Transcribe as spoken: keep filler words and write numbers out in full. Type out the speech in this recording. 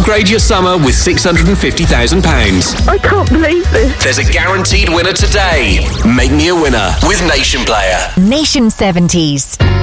Upgrade your summer with six hundred fifty thousand pounds. I can't believe this. There's a guaranteed winner today. Make me a winner with Nation Player. Nation seventies.